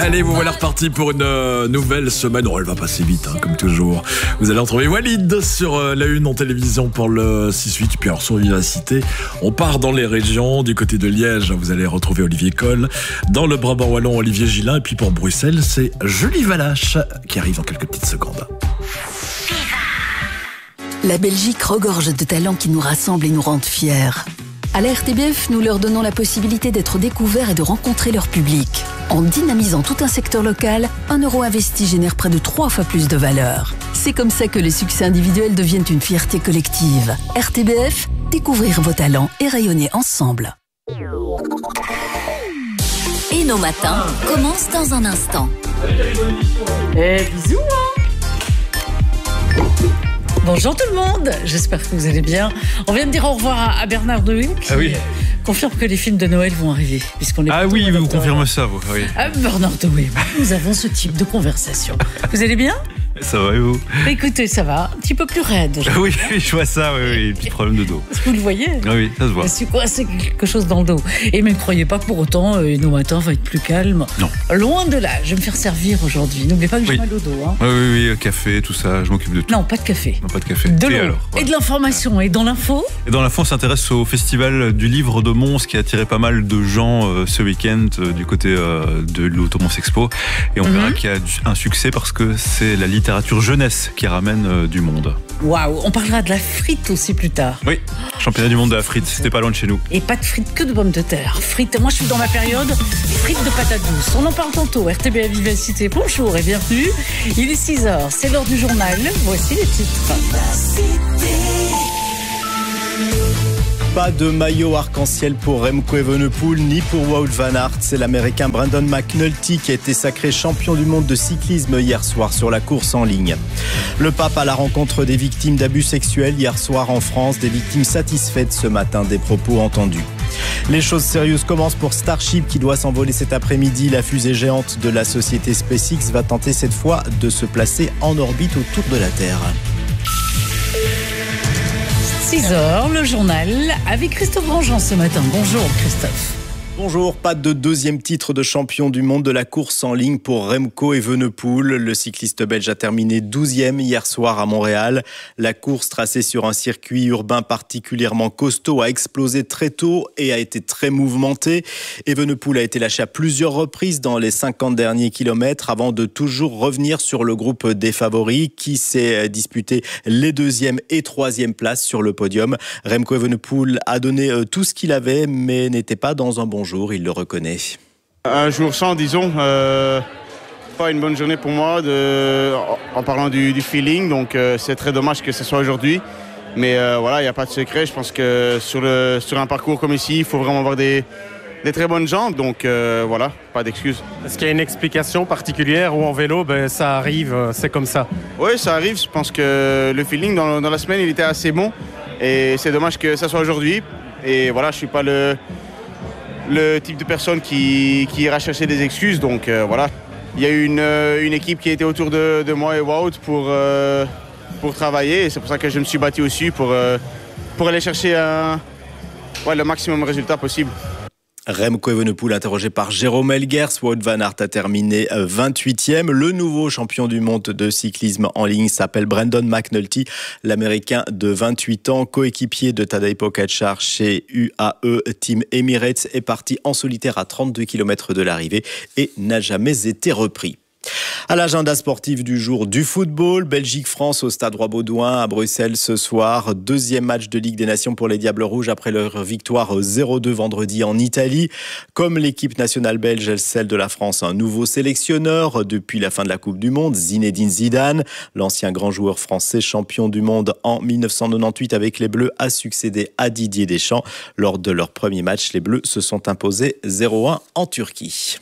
Allez, vous voilà reparti pour une nouvelle semaine. Oh, elle va passer vite, comme toujours. Vous allez retrouver Walid sur la une en télévision pour le 6-8. Puis alors sur Vivacité, on part dans les régions. Du côté de Liège, vous allez retrouver Olivier Coll. Dans le Brabant wallon, Olivier Gillin. Et puis pour Bruxelles, c'est Julie Valache qui arrive dans quelques petites secondes. La Belgique regorge de talents qui nous rassemblent et nous rendent fiers. À la RTBF, nous leur donnons la possibilité d'être découverts et de rencontrer leur public. En dynamisant tout un secteur local, 1 euro investi génère près de 3 fois plus de valeur. C'est comme ça que les succès individuels deviennent une fierté collective. RTBF, découvrir vos talents et rayonner ensemble. Et nos matins commencent dans un instant. Bisous. Bonjour tout le monde, j'espère que vous allez bien. On vient de dire au revoir à Bernard Deville qui confirme que les films de Noël vont arriver. Puisqu'on est oui, vous confirmez ça, vous. Oui. Bernard Deville, nous avons ce type de conversation. Vous allez bien ? Ça va et vous ? Écoutez, ça va, un petit peu plus raide. Oui, je vois ça, oui, petit problème de dos. Vous le voyez ? Oui, ça se voit. C'est quoi ? C'est quelque chose dans le dos. Et mais ne croyez pas que pour autant, nos matins vont être plus calmes. Non. Loin de là, je vais me faire servir aujourd'hui. N'oubliez pas que j'ai mal au dos. Oui, café, tout ça, je m'occupe de tout. Non, pas de café. Non, pas de café. De l'eau. Alors, et de l'information. Et dans l'info ? Et dans l'info, on s'intéresse au festival du livre de Mons qui a attiré pas mal de gens ce week-end du côté de l'Automons Expo. Et on verra qu'il y a un succès parce que c'est la littérature jeunesse qui ramène du monde. Waouh, on parlera de la frite aussi plus tard. Oui, championnat du monde de la frite, c'était pas loin de chez nous. Et pas de frites, que de pommes de terre. Frites, moi je suis dans ma période frites de patates douces. On en parle tantôt, RTBF Vivacité, bonjour et bienvenue. Il est 6h, c'est l'heure du journal, voici les titres. Pas de maillot arc-en-ciel pour Remco Evenepoel ni pour Wout van Aert. C'est l'Américain Brandon McNulty qui a été sacré champion du monde de cyclisme hier soir sur la course en ligne. Le pape à la rencontre des victimes d'abus sexuels hier soir en France. Des victimes satisfaites ce matin des propos entendus. Les choses sérieuses commencent pour Starship qui doit s'envoler cet après-midi. La fusée géante de la société SpaceX va tenter cette fois de se placer en orbite autour de la Terre. 6h, le journal avec Christophe Grandjean ce matin. Bonjour Christophe. Bonjour, pas de deuxième titre de champion du monde de la course en ligne pour Remco Evenepoel. Le cycliste belge a terminé 12e hier soir à Montréal. La course tracée sur un circuit urbain particulièrement costaud a explosé très tôt et a été très mouvementée. Evenepoel a été lâché à plusieurs reprises dans les 50 derniers kilomètres avant de toujours revenir sur le groupe des favoris qui s'est disputé les 2e et 3e places sur le podium. Remco Evenepoel a donné tout ce qu'il avait mais n'était pas dans un bon jour, il le reconnaît. Un jour sans, disons, pas une bonne journée pour moi en parlant du feeling, donc c'est très dommage que ce soit aujourd'hui. Mais voilà, il n'y a pas de secret, je pense que sur un parcours comme ici, il faut vraiment avoir des très bonnes jambes, donc voilà, pas d'excuses. Est-ce qu'il y a une explication particulière ou en vélo, ça arrive, c'est comme ça? Oui, ça arrive, je pense que le feeling dans la semaine, il était assez bon et c'est dommage que ça soit aujourd'hui. Et voilà, je ne suis pas le type de personne qui ira chercher des excuses. Donc voilà, il y a eu une équipe qui était autour de moi et Wout pour travailler. Et c'est pour ça que je me suis battu aussi pour aller chercher le maximum de résultats possible. Remco Evenepoel interrogé par Jérôme Elguers. Wout van Aert a terminé 28e. Le nouveau champion du monde de cyclisme en ligne s'appelle Brandon McNulty, l'Américain de 28 ans, coéquipier de Tadej Pogačar chez UAE Team Emirates, est parti en solitaire à 32 km de l'arrivée et n'a jamais été repris. À l'agenda sportif du jour, du football, Belgique-France au Stade Roi-Baudouin à Bruxelles ce soir. 2e match de Ligue des Nations pour les Diables Rouges après leur victoire 0-2 vendredi en Italie. Comme l'équipe nationale belge, celle de la France, un nouveau sélectionneur depuis la fin de la Coupe du Monde, Zinedine Zidane. L'ancien grand joueur français champion du monde en 1998 avec les Bleus a succédé à Didier Deschamps. Lors de leur premier match, les Bleus se sont imposés 0-1 en Turquie.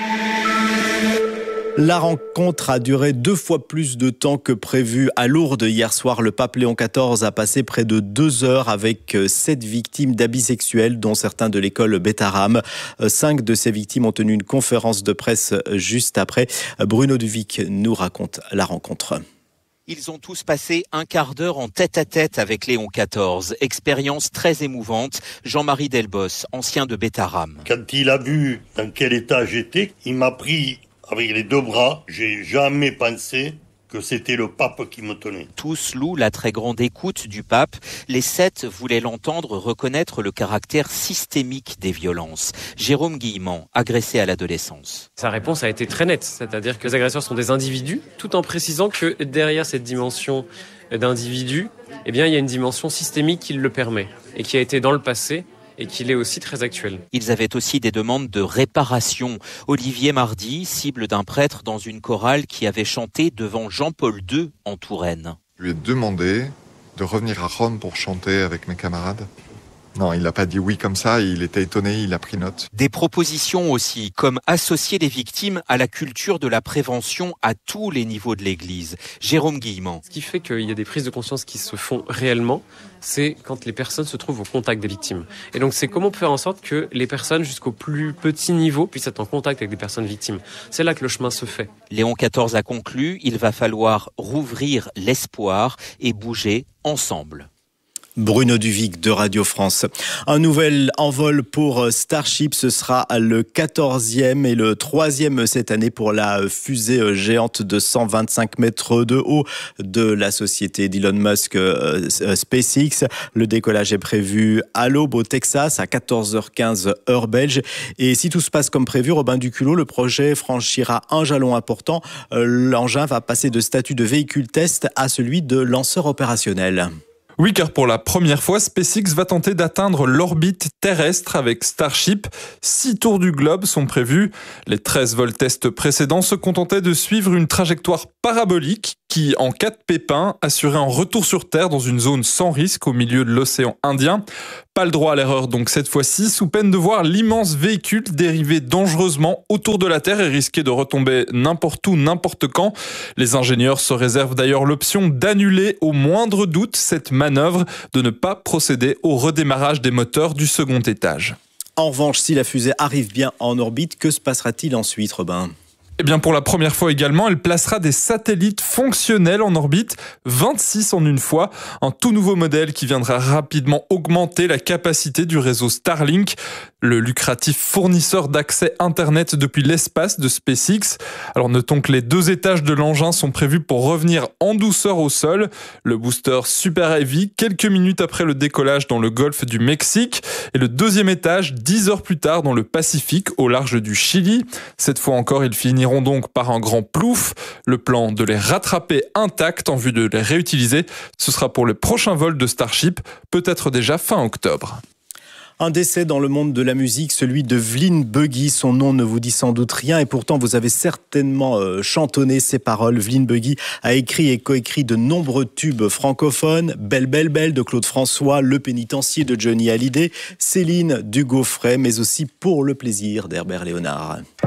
La rencontre a duré 2 fois plus de temps que prévu à Lourdes. Hier soir, le pape Léon XIV a passé près de 2 heures avec 7 victimes d'abus sexuels, dont certains de l'école Beth Aram. 5 de ces victimes ont tenu une conférence de presse juste après. Bruno Duvic nous raconte la rencontre. Ils ont tous passé un quart d'heure en tête-à-tête avec Léon XIV. Expérience très émouvante. Jean-Marie Delbos, ancien de Beth Aram. Quand il a vu dans quel état j'étais, il m'a pris avec les 2 bras. J'ai jamais pensé que c'était le pape qui me tenait. Tous louent la très grande écoute du pape. Les 7 voulaient l'entendre reconnaître le caractère systémique des violences. Jérôme Guillemant, agressé à l'adolescence. Sa réponse a été très nette, c'est-à-dire que les agresseurs sont des individus, tout en précisant que derrière cette dimension d'individu, il y a une dimension systémique qui le permet et qui a été dans le passé et qu'il est aussi très actuel. Ils avaient aussi des demandes de réparation. Olivier Mardy, cible d'un prêtre dans une chorale qui avait chanté devant Jean-Paul II en Touraine. Je lui ai demandé de revenir à Rome pour chanter avec mes camarades. Non, il n'a pas dit oui comme ça, il était étonné, il a pris note. Des propositions aussi, comme associer les victimes à la culture de la prévention à tous les niveaux de l'Église. Jérôme Guillemant. Ce qui fait qu'il y a des prises de conscience qui se font réellement, c'est quand les personnes se trouvent au contact des victimes. Et donc c'est comment faire en sorte que les personnes jusqu'au plus petit niveau puissent être en contact avec des personnes victimes. C'est là que le chemin se fait. Léon XIV a conclu, il va falloir rouvrir l'espoir et bouger ensemble. Bruno Duvic de Radio France. Un nouvel envol pour Starship, ce sera le 14e et le 3e cette année pour la fusée géante de 125 mètres de haut de la société d'Elon Musk SpaceX. Le décollage est prévu à l'aube au Texas à 14h15 heure belge. Et si tout se passe comme prévu, Robin Duculot, le projet franchira un jalon important. L'engin va passer de statut de véhicule test à celui de lanceur opérationnel. Oui, car pour la première fois, SpaceX va tenter d'atteindre l'orbite terrestre avec Starship. 6 tours du globe sont prévus. Les 13 vols tests précédents se contentaient de suivre une trajectoire parabolique qui, en cas de pépin, assurait un retour sur Terre dans une zone sans risque au milieu de l'océan Indien. Pas le droit à l'erreur donc cette fois-ci, sous peine de voir l'immense véhicule dériver dangereusement autour de la Terre et risquer de retomber n'importe où, n'importe quand. Les ingénieurs se réservent d'ailleurs l'option d'annuler au moindre doute cette manœuvre, de ne pas procéder au redémarrage des moteurs du second étage. En revanche, si la fusée arrive bien en orbite, que se passera-t-il ensuite, Robin ? Eh bien, pour la première fois également, elle placera des satellites fonctionnels en orbite, 26 en une fois, un tout nouveau modèle qui viendra rapidement augmenter la capacité du réseau Starlink, le lucratif fournisseur d'accès Internet depuis l'espace de SpaceX. Alors notons que les 2 étages de l'engin sont prévus pour revenir en douceur au sol. Le booster Super Heavy, quelques minutes après le décollage dans le golfe du Mexique, et le 2e étage 10 heures plus tard dans le Pacifique, au large du Chili. Cette fois encore, ils finiront donc par un grand plouf. Le plan de les rattraper intacts en vue de les réutiliser, ce sera pour le prochain vol de Starship, peut-être déjà fin octobre. Un décès dans le monde de la musique, celui de Vlyn Buggy. Son nom ne vous dit sans doute rien et pourtant vous avez certainement chantonné ses paroles. Vlyn Buggy a écrit et coécrit de nombreux tubes francophones. Belle Belle Belle de Claude François, Le Pénitencier de Johnny Hallyday, Céline du Gaufret, mais aussi Pour le plaisir d'Herbert Léonard.